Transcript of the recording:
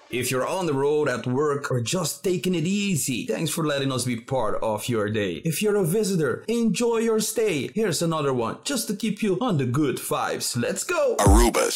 If you're on the road at work or just taking it easy, thanks for letting us be part of your day. If you're a visitor, enjoy your stay. Here's another one just to keep you on the good vibes. Let's go! Aruba's